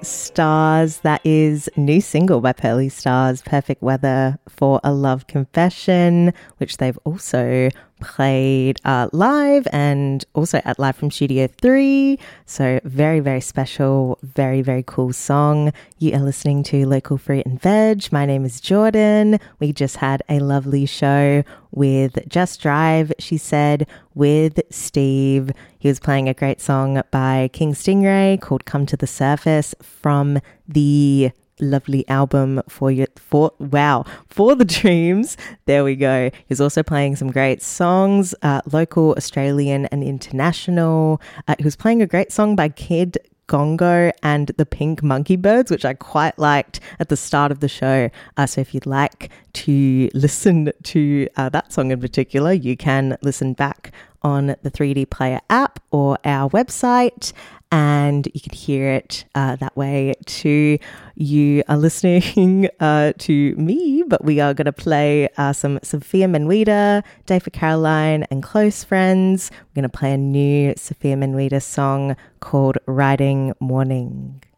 Stars. That is new single by Pearly Stars, Perfect Weather for a Love Confession, which they've also played live and also at Live from Studio 3. So very, very special, very, very cool song. You are listening to Local Fruit and Veg. My name is Jordan. We just had a lovely show with Just Drive, she said, with Steve. He was playing a great song by King Stingray called Come to the Surface from the lovely album For the Dreams. There we go. He's also playing some great songs, local, Australian and international. He was playing a great song by Kid Gongo and the Pink Monkey Birds, which I quite liked at the start of the show. So if you'd like to listen to that song in particular, you can listen back on the 3D Player app or our website, and you can hear it that way too. You are listening to me, but we are going to play some Sophia Menwida, Day for Caroline and Close Friends. We're going to play a new Sophia Menwida song called Riding Morning.